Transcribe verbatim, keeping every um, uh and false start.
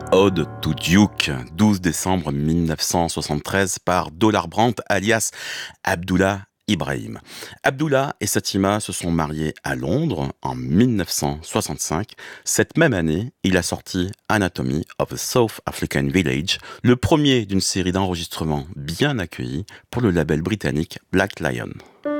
Ode to Duke, douze décembre mille neuf cent soixante-treize par Dollar Brandt alias Abdullah Ibrahim. Abdullah et Satima se sont mariés à Londres en mille neuf cent soixante-cinq. Cette même année, il a sorti Anatomy of a South African Village, le premier d'une série d'enregistrements bien accueillis pour le label britannique Black Lion.